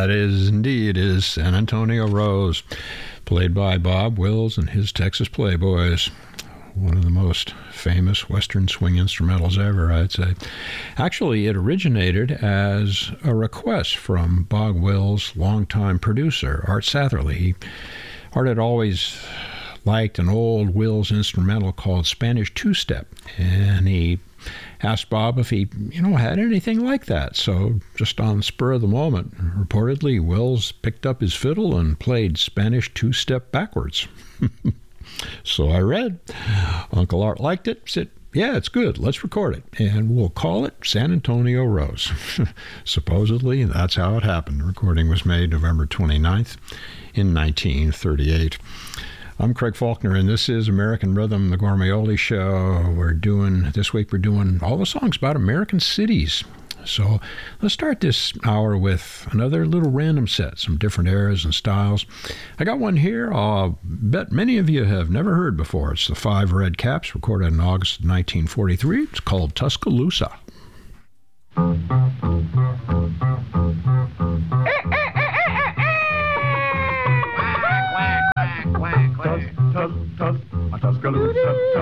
That is San Antonio Rose, played by Bob Wills and his Texas Playboys. One of the most famous Western swing instrumentals ever, I'd say. Actually, it originated as a request from Bob Wills' longtime producer, Art Satherley. Art had always liked an old Wills instrumental called Spanish Two-Step, and he asked Bob if he, had anything like that. So just on the spur of the moment, reportedly, Wills picked up his fiddle and played Spanish Two-Step backwards. So I read. Uncle Art liked it, said, yeah, it's good, let's record it, and we'll call it San Antonio Rose. Supposedly, that's how it happened. The recording was made November 29th in 1938. I'm Craig Faulkner, and this is American Rhythm, the Gourmet Oldie Show. This week we're doing all the songs about American cities. So let's start this hour with another little random set, some different eras and styles. I got one here I'll bet many of you have never heard before. It's the Five Red Caps, recorded in August of 1943. It's called Tuscaloosa. Tuscaloosa.